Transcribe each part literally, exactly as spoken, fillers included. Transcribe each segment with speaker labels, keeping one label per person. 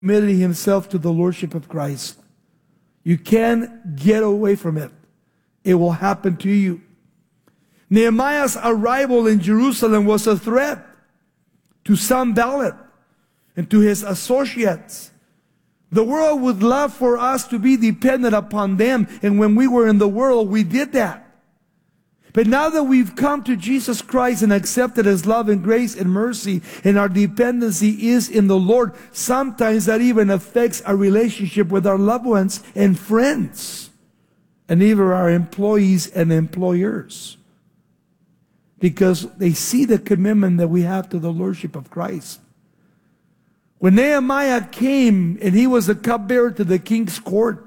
Speaker 1: committed himself to the Lordship of Christ. You can't get away from it. It will happen to you. Nehemiah's arrival in Jerusalem was a threat to Sanballat and to his associates. The world would love for us to be dependent upon them, and when we were in the world, we did that. But now that we've come to Jesus Christ and accepted His love and grace and mercy, and our dependency is in the Lord, sometimes that even affects our relationship with our loved ones and friends, and even our employees and employers, because they see the commitment that we have to the Lordship of Christ. When Nehemiah came and he was a cupbearer to the king's court,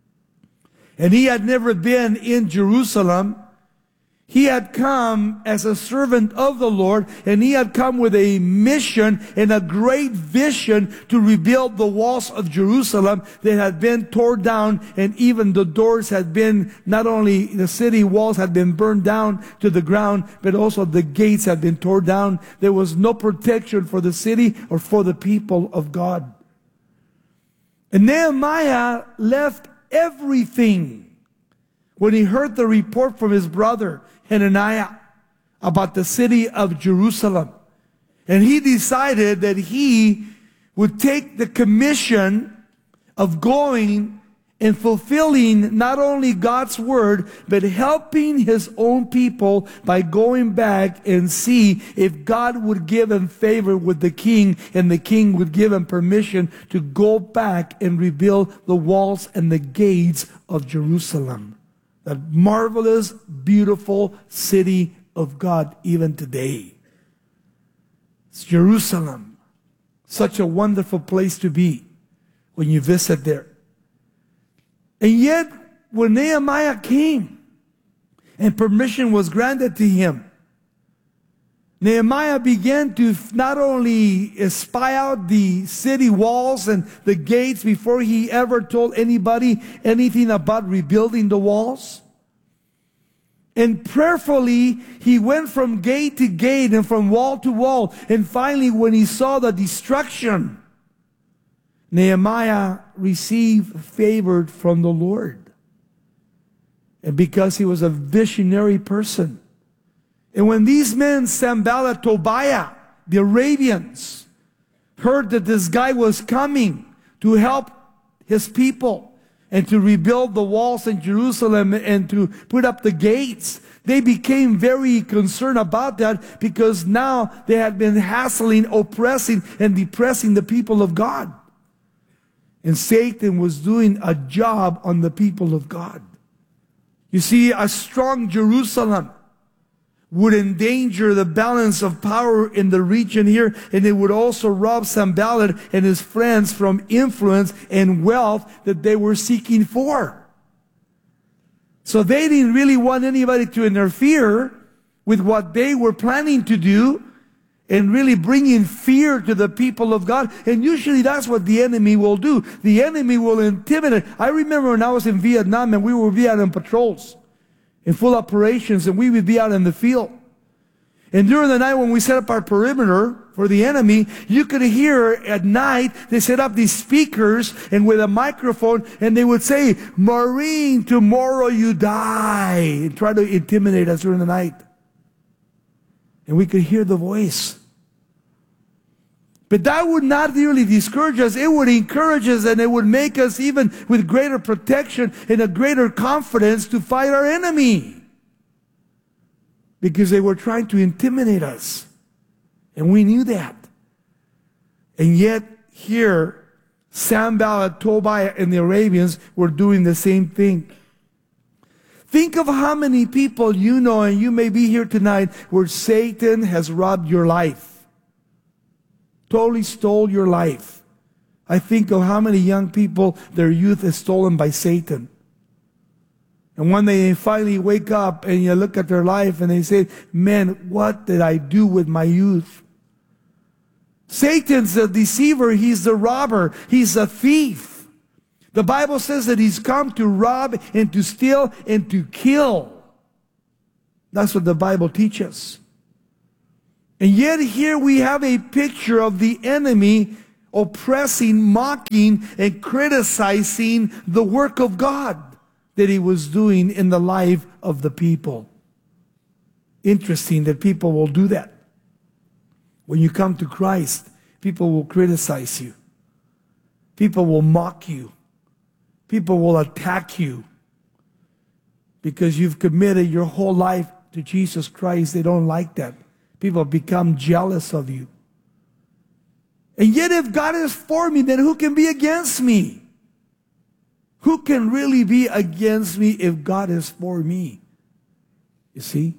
Speaker 1: and he had never been in Jerusalem, he had come as a servant of the Lord, and he had come with a mission and a great vision to rebuild the walls of Jerusalem that had been torn down, and even the doors had been, not only the city walls had been burned down to the ground, but also the gates had been torn down. There was no protection for the city or for the people of God. And Nehemiah left everything when he heard the report from his brother Hananiah about the city of Jerusalem. And he decided that he would take the commission of going and fulfilling not only God's word, but helping his own people by going back and see if God would give him favor with the king, and the king would give him permission to go back and rebuild the walls and the gates of Jerusalem. That marvelous, beautiful city of God even today. It's Jerusalem. Such a wonderful place to be when you visit there. And yet, when Nehemiah came and permission was granted to him, Nehemiah began to not only spy out the city walls and the gates before he ever told anybody anything about rebuilding the walls. And prayerfully, he went from gate to gate and from wall to wall. And finally, when he saw the destruction, Nehemiah received favor from the Lord. And because he was a visionary person. And when these men, Sanballat, Tobiah, the Arabians, heard that this guy was coming to help his people and to rebuild the walls in Jerusalem and to put up the gates, they became very concerned about that, because now they had been hassling, oppressing, and depressing the people of God. And Satan was doing a job on the people of God. You see, a strong Jerusalem would endanger the balance of power in the region here, and it would also rob Sanballat and his friends from influence and wealth that they were seeking for. So they didn't really want anybody to interfere with what they were planning to do and really bringing fear to the people of God. And usually that's what the enemy will do. The enemy will intimidate. I remember when I was in Vietnam and we were Vietnam patrols in full operations, and we would be out in the field. And during the night when we set up our perimeter for the enemy, you could hear at night, they set up these speakers and with a microphone, and they would say, "Marine, tomorrow you die," and try to intimidate us during the night. And we could hear the voice. But that would not really discourage us. It would encourage us, and it would make us even with greater protection and a greater confidence to fight our enemy. Because they were trying to intimidate us. And we knew that. And yet here, Sanballat, Tobiah, and the Arabians were doing the same thing. Think of how many people you know, and you may be here tonight, where Satan has robbed your life. Totally stole your life. I think of how many young people, their youth is stolen by Satan. And when they finally wake up and you look at their life and they say, "Man, what did I do with my youth?" Satan's a deceiver. He's a robber. He's a thief. The Bible says that he's come to rob and to steal and to kill. That's what the Bible teaches. And yet here we have a picture of the enemy oppressing, mocking, and criticizing the work of God that he was doing in the life of the people. Interesting that people will do that. When you come to Christ, people will criticize you. People will mock you. People will attack you because you've committed your whole life to Jesus Christ. They don't like that. People become jealous of you. And yet if God is for me, then who can be against me? Who can really be against me if God is for me? You see?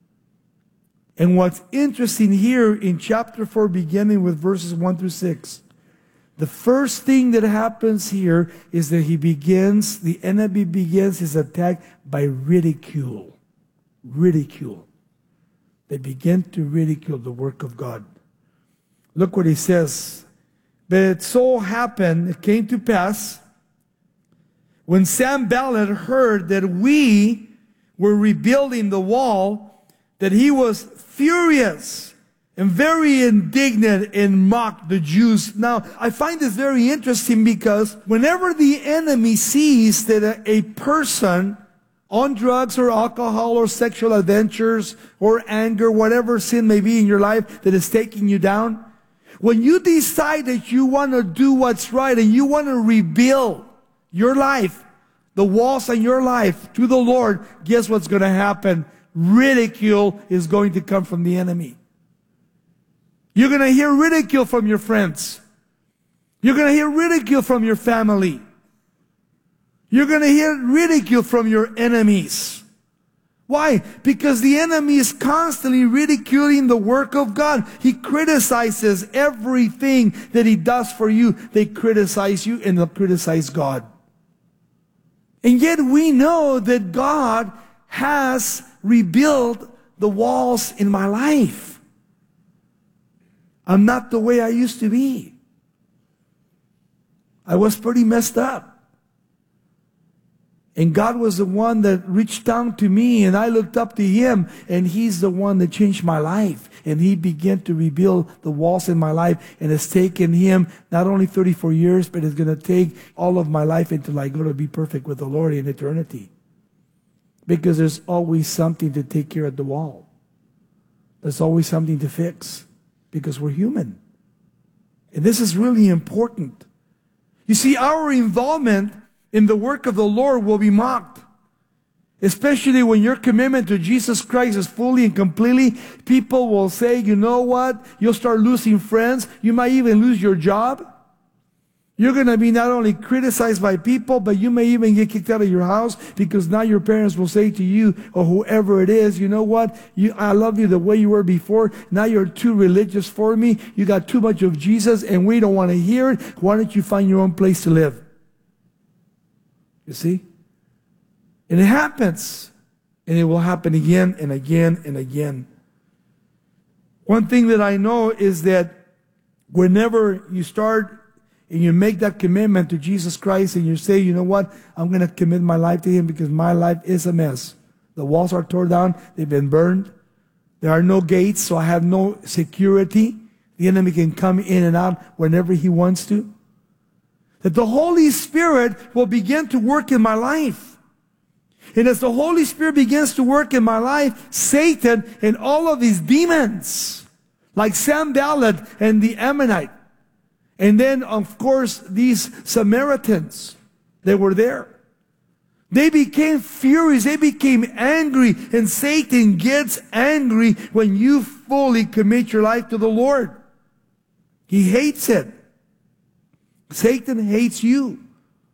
Speaker 1: And what's interesting here in chapter four, beginning with verses one through six, the first thing that happens here is that he begins, the enemy begins his attack by ridicule. Ridicule. They begin to ridicule the work of God. Look what he says. But it so happened, it came to pass, when Sanballat heard that we were rebuilding the wall, that he was furious and very indignant and mocked the Jews. Now, I find this very interesting because whenever the enemy sees that a, a person on drugs or alcohol or sexual adventures or anger, whatever sin may be in your life that is taking you down, when you decide that you want to do what's right and you want to rebuild your life, the walls in your life to the Lord, guess what's going to happen? Ridicule is going to come from the enemy. You're going to hear ridicule from your friends. You're going to hear ridicule from your family. You're going to hear ridicule from your enemies. Why? Because the enemy is constantly ridiculing the work of God. He criticizes everything that he does for you. They criticize you and they'll criticize God. And yet we know that God has rebuilt the walls in my life. I'm not the way I used to be. I was pretty messed up. And God was the one that reached down to me and I looked up to him, and he's the one that changed my life. And he began to rebuild the walls in my life, and it's taken him not only thirty-four years, but it's going to take all of my life until I go to be perfect with the Lord in eternity. Because there's always something to take care of the wall. There's always something to fix because we're human. And this is really important. You see, our involvement in the work of the Lord will be mocked. Especially when your commitment to Jesus Christ is fully and completely. People will say, you know what? You'll start losing friends. You might even lose your job. You're going to be not only criticized by people, but you may even get kicked out of your house because now your parents will say to you or whoever it is, you know what? You, I love you the way you were before. Now you're too religious for me. You got too much of Jesus and we don't want to hear it. Why don't you find your own place to live? You see? And it happens. And it will happen again and again and again. One thing that I know is that whenever you start and you make that commitment to Jesus Christ and you say, you know what, I'm going to commit my life to him because my life is a mess. The walls are torn down. They've been burned. There are no gates, so I have no security. The enemy can come in and out whenever he wants to. That the Holy Spirit will begin to work in my life. And as the Holy Spirit begins to work in my life, Satan and all of his demons, like Sanballat and the Ammonite, and then, of course, these Samaritans that were there, they became furious, they became angry, and Satan gets angry when you fully commit your life to the Lord. He hates it. Satan hates you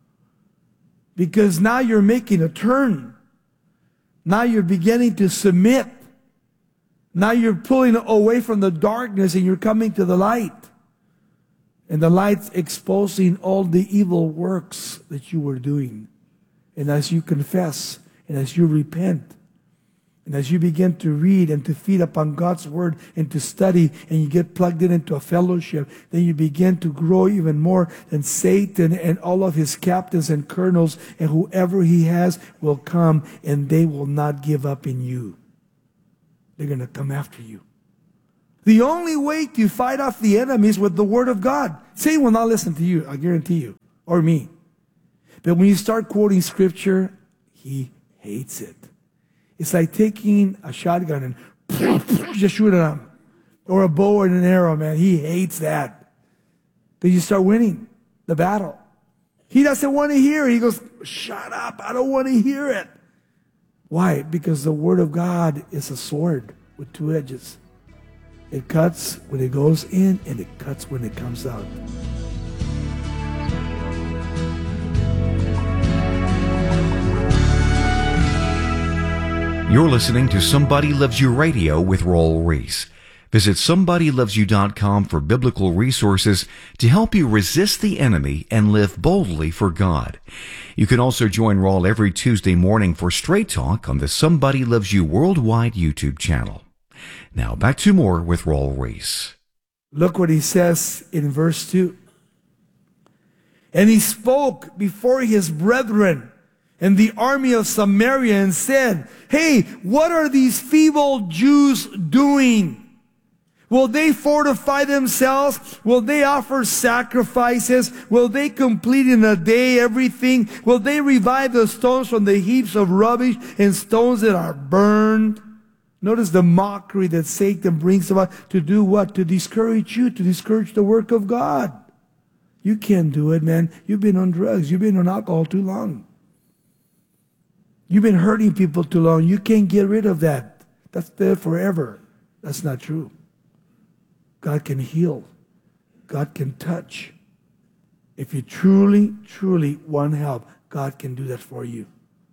Speaker 1: because now you're making a turn. Now you're beginning to submit. Now you're pulling away from the darkness and you're coming to the light. And the light's exposing all the evil works that you were doing. And as you confess, and as you repent, and as you begin to read and to feed upon God's word and to study, and you get plugged in into a fellowship, then you begin to grow even more. And Satan and all of his captains and colonels and whoever he has will come, and they will not give up in you. They're going to come after you. The only way to fight off the enemy is with the Word of God. Satan will not listen to you, I guarantee you, or me. But when you start quoting Scripture, he hates it. It's like taking a shotgun and just shoot at him. Or a bow and an arrow, man. He hates that. But you start winning the battle. He doesn't want to hear it. He goes, shut up. I don't want to hear it. Why? Because the Word of God is a sword with two edges. It cuts when it goes in, and it cuts when it comes out.
Speaker 2: You're listening to Somebody Loves You Radio with Raul Ries. Visit somebody loves you dot com for biblical resources to help you resist the enemy and live boldly for God. You can also join Raul every Tuesday morning for Straight Talk on the Somebody Loves You Worldwide YouTube channel. Now back to more with Raul Ries.
Speaker 1: Look what he says in verse two. And he spoke before his brethren and the army of Samaria and said, hey, what are these feeble Jews doing? Will they fortify themselves? Will they offer sacrifices? Will they complete in a day everything? Will they revive the stones from the heaps of rubbish and stones that are burned? Notice the mockery that Satan brings about to do what? To discourage you, to discourage the work of God. You can't do it, man. You've been on drugs. You've been on alcohol too long. You've been hurting people too long. You can't get rid of that. That's there forever. That's not true. God can heal. God can touch. If you truly, truly want help, God can do that for you.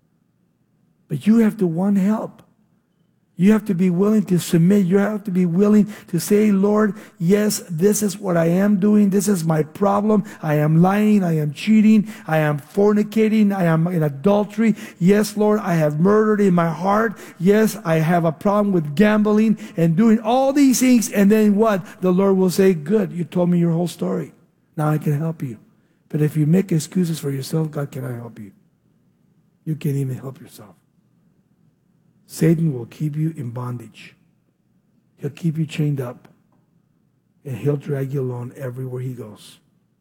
Speaker 1: But you have to want help. You have to be willing to submit. You have to be willing to say, Lord, yes, this is what I am doing. This is my problem. I am lying. I am cheating. I am fornicating. I am in adultery. Yes, Lord, I have murdered in my heart. Yes, I have a problem with gambling and doing all these things. And then what? The Lord will say, good, you told me your whole story. Now I can help you. But if you make excuses for yourself, God cannot help you. You can't even help yourself. Satan will keep you in bondage. He'll keep you chained up. And he'll drag you along everywhere he goes.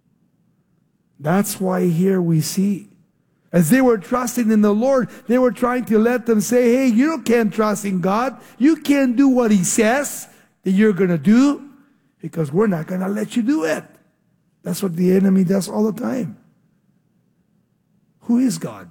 Speaker 1: That's why here we see, as they were trusting in the Lord, they were trying to let them say, hey, you can't trust in God. You can't do what he says that you're going to do because we're not going to let you do it. That's what the enemy does all the time. Who is God?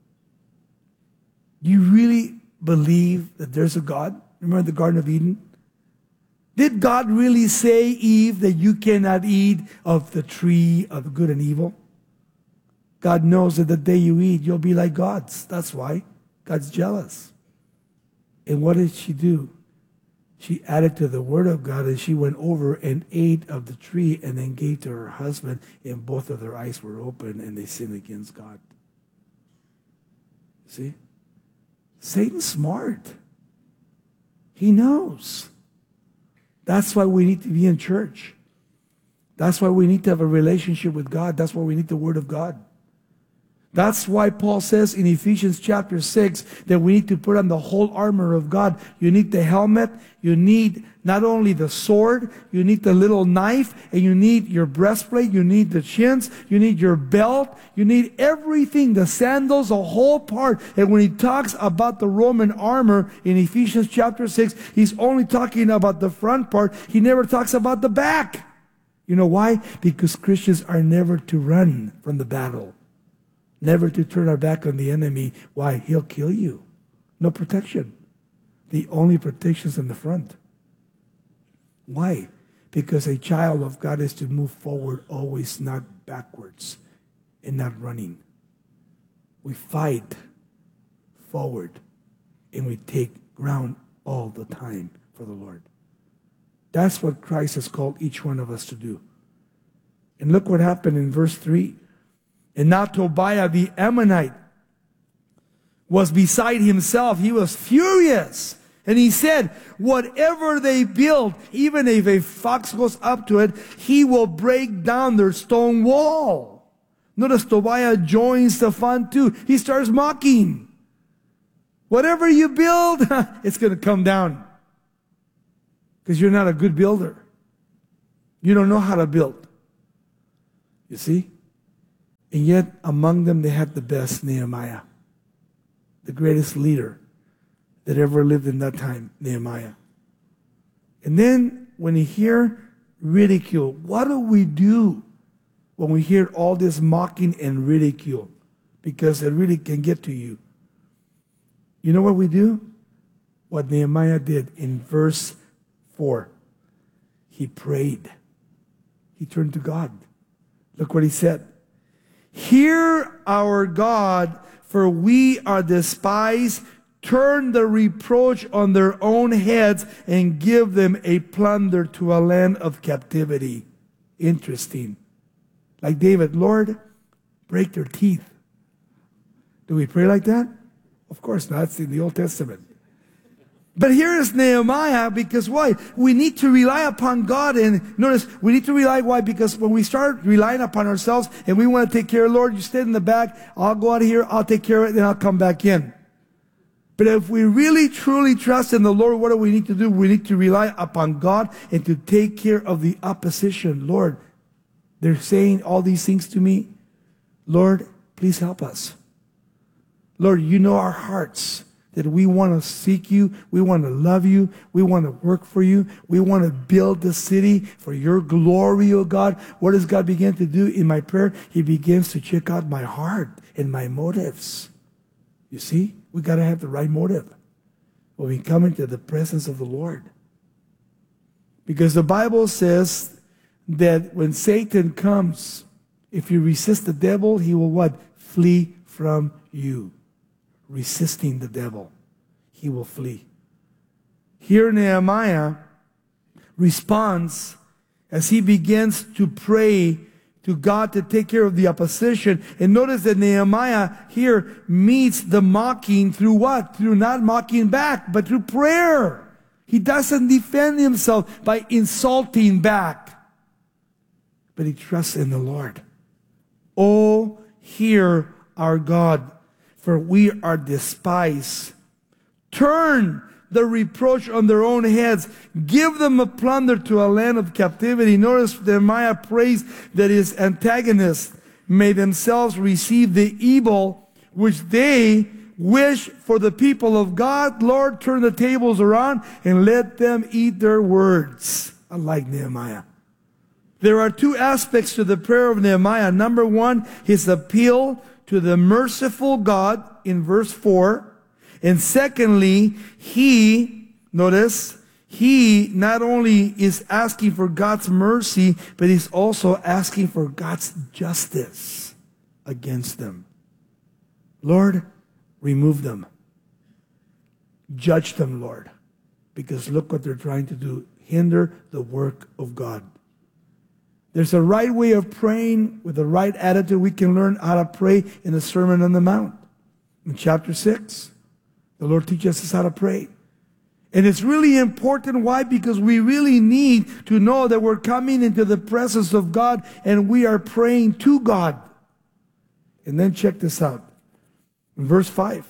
Speaker 1: You really believe that there's a God? Remember the Garden of Eden? Did God really say, Eve, that you cannot eat of the tree of good and evil? God knows that the day you eat, you'll be like gods. That's why. God's jealous. And what did she do? She added to the word of God, and she went over and ate of the tree and then gave to her husband, and both of their eyes were open, and they sinned against God. See? Satan's smart. He knows. That's why we need to be in church. That's why we need to have a relationship with God. That's why we need the Word of God. That's why Paul says in Ephesians chapter six that we need to put on the whole armor of God. You need the helmet. You need not only the sword, you need the little knife, and you need your breastplate. You need the chins. You need your belt. You need everything, the sandals, the whole part. And when he talks about the Roman armor in Ephesians chapter six, he's only talking about the front part. He never talks about the back. You know why? Because Christians are never to run from the battle. Never to turn our back on the enemy. Why? He'll kill you. No protection. The only protection is in the front. Why? Because a child of God is to move forward always, not backwards, and not running. We fight forward, and we take ground all the time for the Lord. That's what Christ has called each one of us to do. And look what happened in verse three. And now Tobiah the Ammonite was beside himself. He was furious. And he said, whatever they build, even if a fox goes up to it, he will break down their stone wall. Notice Tobiah joins the fun too. He starts mocking. Whatever you build, it's going to come down. because you're not a good builder. You don't know how to build. You see? And yet, among them, they had the best, Nehemiah. The greatest leader that ever lived in that time, Nehemiah. And then, when you hear ridicule, what do we do when we hear all this mocking and ridicule? Because it really can get to you. You know what we do? What Nehemiah did in verse four. He prayed. He turned to God. Look what he said. Hear our God, for we are despised. Turn the reproach on their own heads and give them a plunder to a land of captivity. Interesting. Like David, Lord, break their teeth. Do we pray like that? Of course not. It's in the Old Testament. But here is Nehemiah, because why? We need to rely upon God. And notice, we need to rely, why? Because when we start relying upon ourselves and we want to take care of, Lord, you stay in the back, I'll go out here, I'll take care of it, then I'll come back in. But if we really, truly trust in the Lord, what do we need to do? We need to rely upon God and to take care of the opposition. Lord, they're saying all these things to me. Lord, please help us. Lord, you know our hearts, that we want to seek you, we want to love you, we want to work for you, we want to build the city for your glory, oh God. What does God begin to do in my prayer? He begins to check out my heart and my motives. You see, we got to have the right motive when we come into the presence of the Lord. Because the Bible says that when Satan comes, if you resist the devil, he will what? Flee from you. Resisting the devil, he will flee. Here Nehemiah responds as he begins to pray to God to take care of the opposition. And notice that Nehemiah here meets the mocking through what? Through not mocking back, but through prayer. He doesn't defend himself by insulting back, but he trusts in the Lord. Oh, hear our God, for we are despised. Turn the reproach on their own heads. Give them a plunder to a land of captivity. Notice Nehemiah prays that his antagonists may themselves receive the evil which they wish for the people of God. Lord, turn the tables around and let them eat their words. I like Nehemiah. There are two aspects to the prayer of Nehemiah. Number one, his appeal to the merciful God in verse four. And secondly, he, notice, he not only is asking for God's mercy, but he's also asking for God's justice against them. Lord, remove them. Judge them, Lord. Because look what they're trying to do. Hinder the work of God. There's a right way of praying with the right attitude. We can learn how to pray in the Sermon on the Mount. In chapter six, the Lord teaches us how to pray. And it's really important. Why? Because we really need to know that we're coming into the presence of God and we are praying to God. And then check this out. In verse five.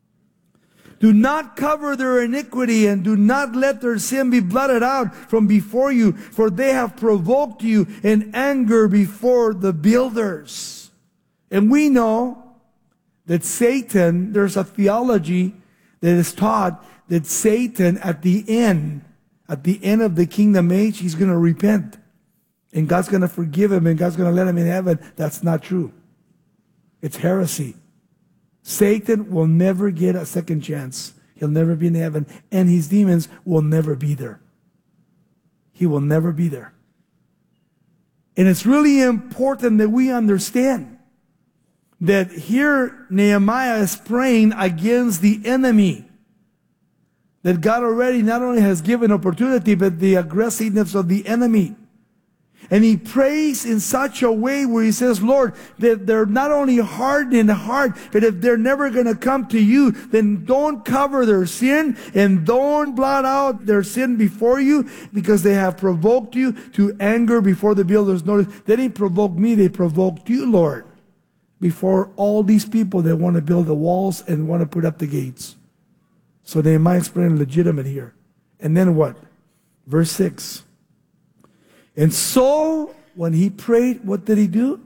Speaker 1: Do not cover their iniquity and do not let their sin be blotted out from before you, for they have provoked you in anger before the builders. And we know that Satan, there's a theology that is taught that Satan at the end, at the end of the kingdom age, he's going to repent. And God's going to forgive him and God's going to let him in heaven. That's not true. It's heresy. Satan will never get a second chance. He'll never be in heaven. And his demons will never be there. He will never be there. And it's really important that we understand that here Nehemiah is praying against the enemy. That God already not only has given opportunity, but the aggressiveness of the enemy. And he prays in such a way where he says, Lord, that they're not only hardened in heart, but if they're never going to come to you, then don't cover their sin and don't blot out their sin before you, because they have provoked you to anger before the builders. Notice, they didn't provoke me, they provoked you, Lord, before all these people that want to build the walls and want to put up the gates. So Nehemiah is praying legitimate here. And then what? Verse six. And so, when he prayed, what did he do?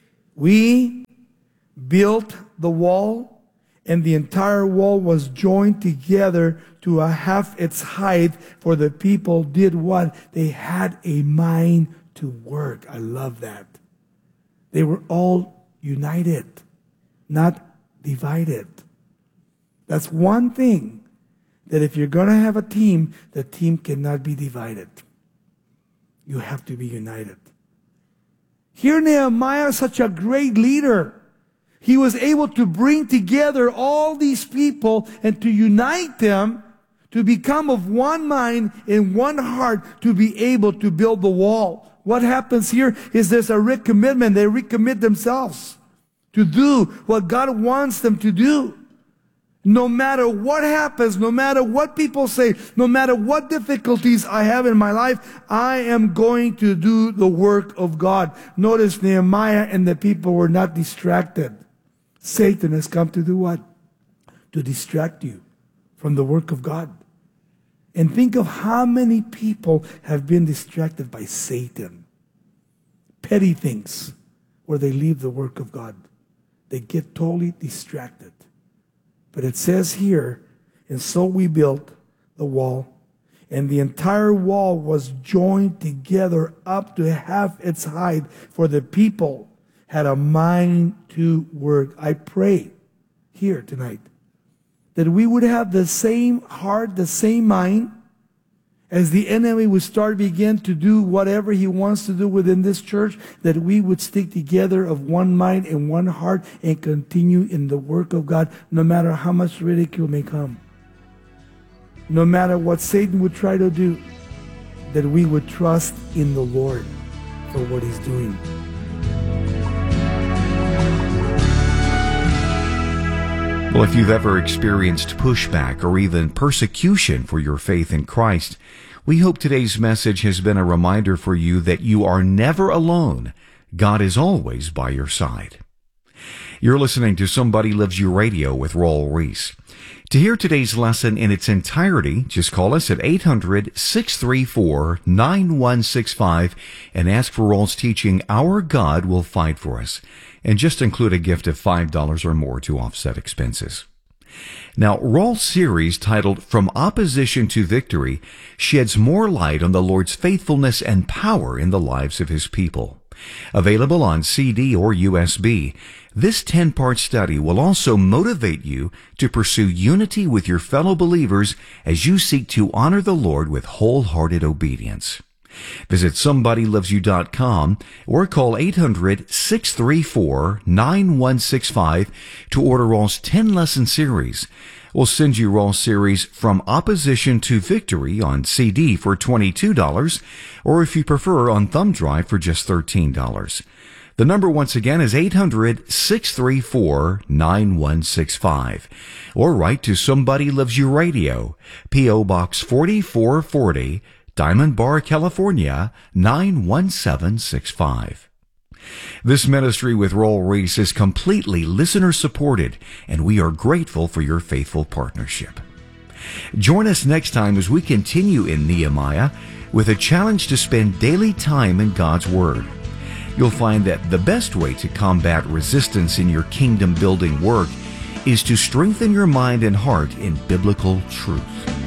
Speaker 1: We built the wall, and the entire wall was joined together to a half its height, for the people did what? They had a mind to work. I love that. They were all united, not divided. That's one thing, that if you're going to have a team, the team cannot be divided. You have to be united. Here Nehemiah is such a great leader. He was able to bring together all these people and to unite them to become of one mind and one heart to be able to build the wall. What happens here is there's a recommitment. They recommit themselves to do what God wants them to do. No matter what happens, no matter what people say, no matter what difficulties I have in my life, I am going to do the work of God. Notice Nehemiah and the people were not distracted. Satan has come to do what? To distract you from the work of God. And think of how many people have been distracted by Satan. Petty things where they leave the work of God. They get totally distracted. But it says here, and so we built the wall, and the entire wall was joined together up to half its height, for the people had a mind to work. I pray here tonight that we would have the same heart, the same mind, as the enemy would start begin to do whatever he wants to do within this church, that we would stick together of one mind and one heart and continue in the work of God, no matter how much ridicule may come. No matter what Satan would try to do, that we would trust in the Lord for what he's doing.
Speaker 2: Well, if you've ever experienced pushback or even persecution for your faith in Christ, we hope today's message has been a reminder for you that you are never alone. God is always by your side. You're listening to Somebody Loves You Radio with Raul Ries. To hear today's lesson in its entirety, just call us at eight hundred, six three four, nine one six five and ask for Raul's teaching, Our God Will Fight for Us, and just include a gift of five dollars or more to offset expenses. Now, Raul's series titled From Opposition to Victory sheds more light on the Lord's faithfulness and power in the lives of His people. Available on C D or U S B, this ten-part study will also motivate you to pursue unity with your fellow believers as you seek to honor the Lord with wholehearted obedience. Visit somebody loves you dot com or call eight hundred, six three four, nine one six five to order Raul's ten-lesson series. We'll send you Raul's series From Opposition to Victory on C D for twenty-two dollars, or if you prefer, on thumb drive for just thirteen dollars. The number once again is eight hundred, six three four, nine one six five. Or write to Somebody Loves You Radio, P O Box forty-four forty, Diamond Bar, California, nine one seven six five. This ministry with Raul Ries is completely listener-supported, and we are grateful for your faithful partnership. Join us next time as we continue in Nehemiah with a challenge to spend daily time in God's Word. You'll find that the best way to combat resistance in your kingdom-building work is to strengthen your mind and heart in biblical truth.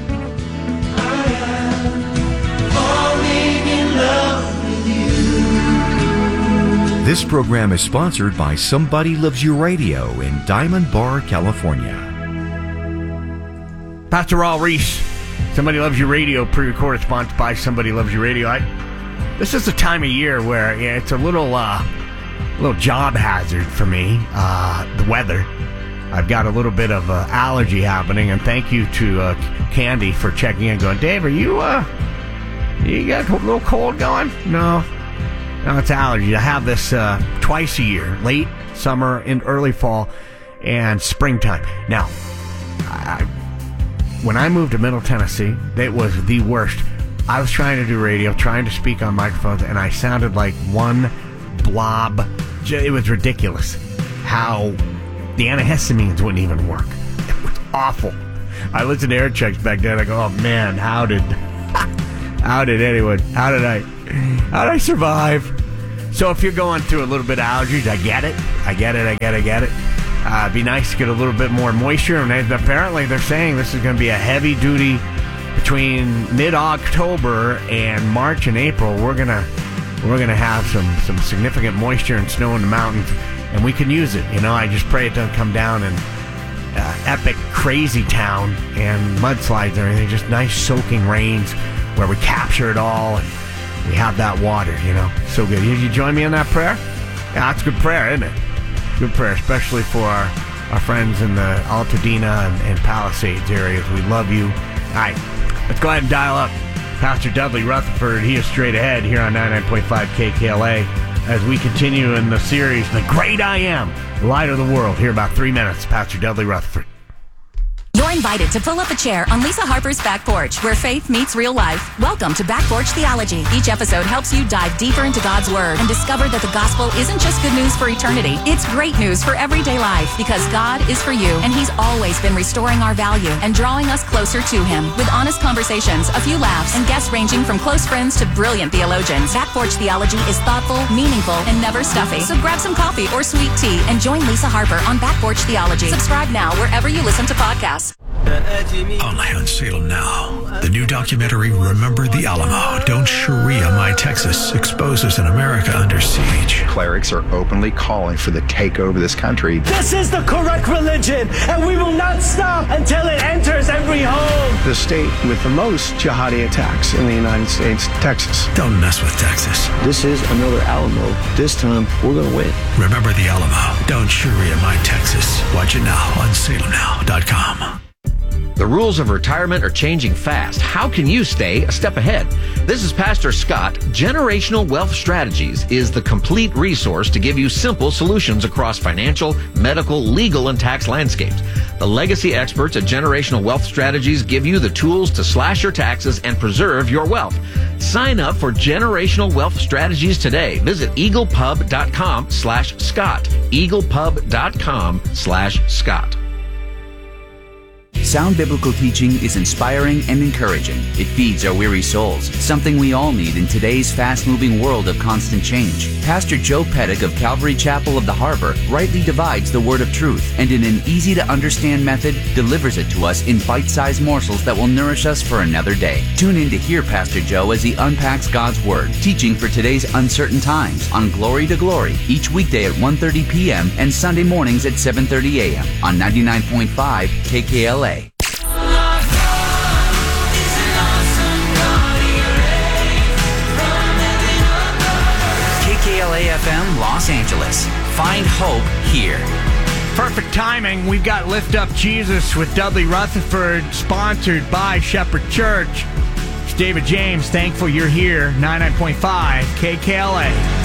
Speaker 2: This program is sponsored by Somebody Loves You Radio in Diamond Bar, California.
Speaker 3: Pastor Raul Ries, Somebody Loves You Radio, pre-recorded, sponsored by Somebody Loves You Radio. I, this is the time of year where yeah, it's a little, uh, little job hazard for me, uh, the weather. I've got a little bit of uh, allergy happening, and thank you to uh, Candy for checking in, going, Dave, are you, uh, you got a little cold going? No. No, it's allergies. I have this uh, twice a year, late summer and early fall and springtime. Now, I, when I moved to Middle Tennessee, it was the worst. I was trying to do radio, trying to speak on microphones, and I sounded like one blob. It was ridiculous how the antihistamines wouldn't even work. It was awful. I listened to air checks back then. I go, oh, man, how did... How did anyone? How did I? How did I survive? So if you're going through a little bit of allergies, I get it. I get it. I get it. I get it. Uh, it'd be nice to get a little bit more moisture. And they, apparently they're saying this is going to be a heavy duty between mid-October and March and April. We're gonna we're gonna have some some significant moisture and snow in the mountains, and we can use it. You know, I just pray it doesn't come down and uh, epic crazy town and mudslides and everything. Just nice soaking rains where we capture it all and we have that water. You know, so good. You, you join me in that prayer? Yeah, that's good prayer, isn't it? Good prayer, especially for our, our friends in the Altadena and, and Palisades areas. We love you. All right, let's go ahead and dial up Pastor Dudley Rutherford. He is straight ahead here on ninety-nine point five K K L A as we continue in the series, The Great I Am, Light of the World. Here in about three minutes, Pastor Dudley Rutherford.
Speaker 4: You're invited to pull up a chair on Lisa Harper's Back Porch, where faith meets real life. Welcome to Back Porch Theology. Each episode helps you dive deeper into God's Word and discover that the gospel isn't just good news for eternity. It's great news for everyday life, because God is for you, and He's always been restoring our value and drawing us closer to Him. With honest conversations, a few laughs, and guests ranging from close friends to brilliant theologians, Back Porch Theology is thoughtful, meaningful, and never stuffy. So grab some coffee or sweet tea and join Lisa Harper on Back Porch Theology. Subscribe now wherever you listen to podcasts.
Speaker 5: Only on Salem Now. The new documentary, Remember the Alamo, Don't Sharia My Texas, exposes an America under siege.
Speaker 6: Clerics are openly calling for the takeover of this country.
Speaker 7: This is the correct religion, and we will not stop until it enters every home.
Speaker 8: The state with the most jihadi attacks in the United States, Texas.
Speaker 5: Don't mess with Texas.
Speaker 8: This is another Alamo. This time, we're going to win.
Speaker 5: Remember the Alamo, Don't Sharia My Texas. Watch it now on salem now dot com.
Speaker 9: The rules of retirement are changing fast. How can you stay a step ahead? This is Pastor Scott. Generational Wealth Strategies is the complete resource to give you simple solutions across financial, medical, legal, and tax landscapes. The legacy experts at Generational Wealth Strategies give you the tools to slash your taxes and preserve your wealth. Sign up for Generational Wealth Strategies today. Visit eaglepub.com slash Scott. eaglepub.com slash Scott.
Speaker 10: Sound biblical teaching is inspiring and encouraging. It feeds our weary souls, something we all need in today's fast-moving world of constant change. Pastor Joe Pettick of Calvary Chapel of the Harbor rightly divides the word of truth, and in an easy-to-understand method, delivers it to us in bite-sized morsels that will nourish us for another day. Tune in to hear Pastor Joe as he unpacks God's Word, teaching for today's uncertain times on Glory to Glory, each weekday at one thirty p.m. and Sunday mornings at seven thirty a.m. on ninety-nine point five K K L A. K L A F M Los Angeles. Find hope here.
Speaker 3: Perfect timing. We've got Lift Up Jesus with Dudley Rutherford, sponsored by Shepherd Church. It's David James. Thankful you're here. ninety-nine point five K K L A.